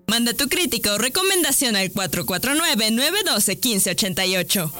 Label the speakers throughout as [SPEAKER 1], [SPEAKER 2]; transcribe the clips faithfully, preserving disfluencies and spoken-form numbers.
[SPEAKER 1] Manda tu crítica o recomendación al cuatro cuatro nueve, nueve uno dos, uno cinco ocho ocho.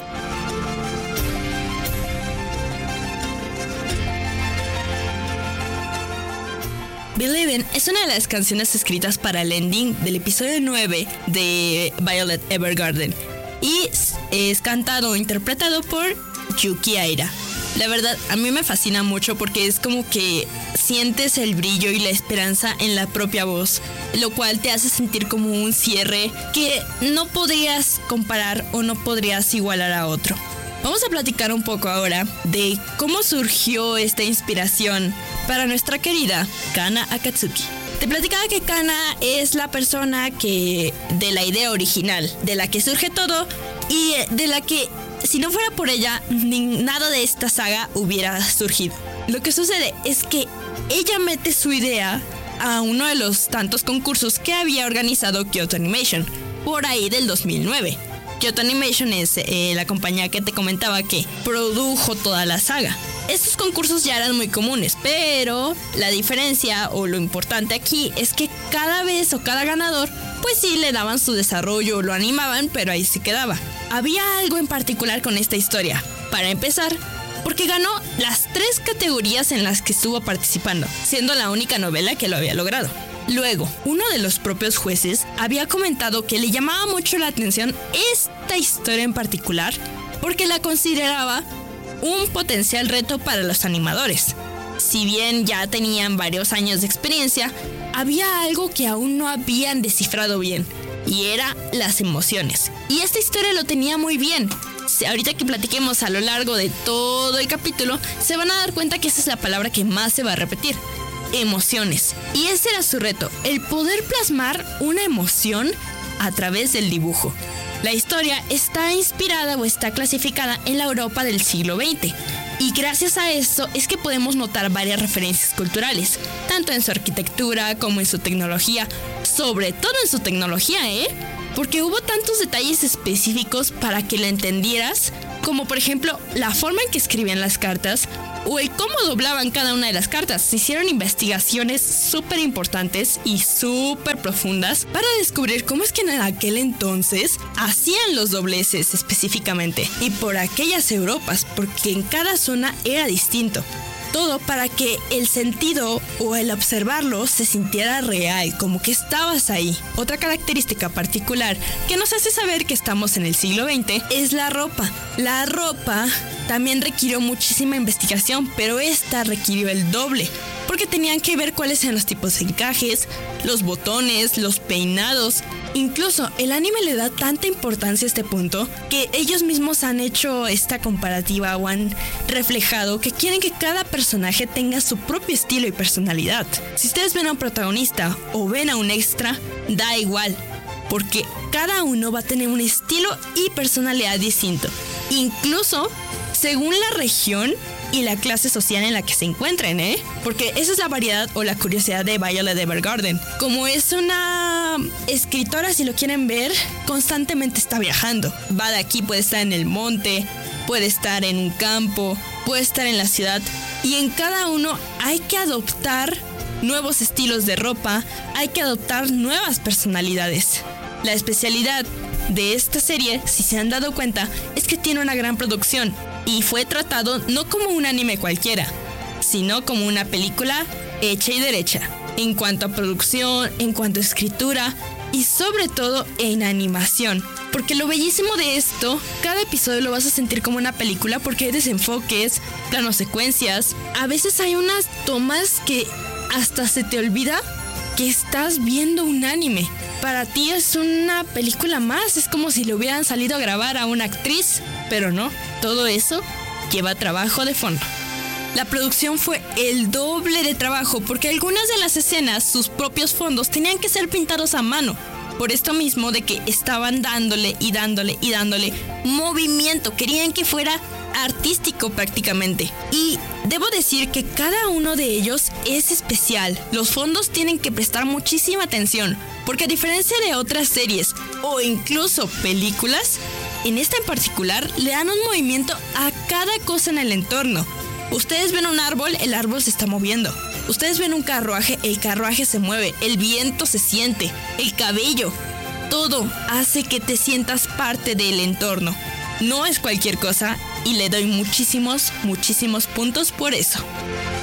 [SPEAKER 1] Believin' es una de las canciones escritas para el ending del episodio nueve de Violet Evergarden y es cantado o interpretado por Yuki Aira. La verdad, a mí me fascina mucho porque es como que sientes el brillo y la esperanza en la propia voz, lo cual te hace sentir como un cierre que no podrías comparar o no podrías igualar a otro. Vamos a platicar un poco ahora de cómo surgió esta inspiración para nuestra querida Kana Akatsuki. Te platicaba que Kana es la persona que de la idea original, de la que surge todo y de la que, si no fuera por ella, ni nada de esta saga hubiera surgido. Lo que sucede es que ella mete su idea a uno de los tantos concursos que había organizado Kyoto Animation, por ahí del dos mil nueve. Kyoto Animation es eh, la compañía que te comentaba que produjo toda la saga. Estos concursos ya eran muy comunes, pero la diferencia o lo importante aquí es que cada vez o cada ganador, pues sí le daban su desarrollo, lo animaban, pero ahí se quedaba. Había algo en particular con esta historia. Para empezar, porque ganó las tres categorías en las que estuvo participando, siendo la única novela que lo había logrado. Luego, uno de los propios jueces había comentado que le llamaba mucho la atención esta historia en particular porque la consideraba un potencial reto para los animadores. Si bien ya tenían varios años de experiencia, había algo que aún no habían descifrado bien, y era las emociones. Y esta historia lo tenía muy bien. Si ahorita que platiquemos a lo largo de todo el capítulo, se van a dar cuenta que esa es la palabra que más se va a repetir. Emociones. Y ese era su reto, el poder plasmar una emoción a través del dibujo. La historia está inspirada o está clasificada en la Europa del siglo veinte. Y gracias a esto es que podemos notar varias referencias culturales, tanto en su arquitectura como en su tecnología, sobre todo en su tecnología, ¿eh? Porque hubo tantos detalles específicos para que la entendieras, como por ejemplo la forma en que escribían las cartas o el cómo doblaban cada una de las cartas. Se hicieron investigaciones súper importantes y súper profundas para descubrir cómo es que en aquel entonces hacían los dobleces específicamente y por aquellas Europas, porque en cada zona era distinto. Todo para que el sentido o el observarlo se sintiera real, como que estabas ahí. Otra característica particular que nos hace saber que estamos en el siglo veinte es la ropa. La ropa también requirió muchísima investigación, pero esta requirió el doble, porque tenían que ver cuáles eran los tipos de encajes, los botones, los peinados. Incluso el anime le da tanta importancia a este punto que ellos mismos han hecho esta comparativa o han reflejado que quieren que cada personaje tenga su propio estilo y personalidad. Si ustedes ven a un protagonista o ven a un extra, da igual, porque cada uno va a tener un estilo y personalidad distinto, incluso según la región y la clase social en la que se encuentren, ¿eh? Porque esa es la variedad o la curiosidad de Violet Evergarden. Como es una escritora, si lo quieren ver, constantemente está viajando. Va de aquí, puede estar en el monte, puede estar en un campo, puede estar en la ciudad. Y en cada uno hay que adoptar nuevos estilos de ropa, hay que adoptar nuevas personalidades. La especialidad de esta serie, si se han dado cuenta, es que tiene una gran producción. Y fue tratado no como un anime cualquiera, sino como una película hecha y derecha, en cuanto a producción, en cuanto a escritura y sobre todo en animación. Porque lo bellísimo de esto, cada episodio lo vas a sentir como una película porque hay desenfoques, planos secuencias. A veces hay unas tomas que hasta se te olvida que estás viendo un anime. Para ti es una película más, es como si le hubieran salido a grabar a una actriz, pero no, todo eso lleva trabajo de fondo. La producción fue el doble de trabajo porque algunas de las escenas, sus propios fondos, tenían que ser pintados a mano. Por esto mismo de que estaban dándole y dándole y dándole movimiento, querían que fuera artístico prácticamente. Y debo decir que cada uno de ellos es especial. Los fondos tienen que prestar muchísima atención, porque a diferencia de otras series o incluso películas, en esta en particular le dan un movimiento a cada cosa en el entorno. Ustedes ven un árbol, el árbol se está moviendo. Ustedes ven un carruaje, el carruaje se mueve, el viento se siente, el cabello, todo hace que te sientas parte del entorno. No es cualquier cosa y le doy muchísimos, muchísimos puntos por eso.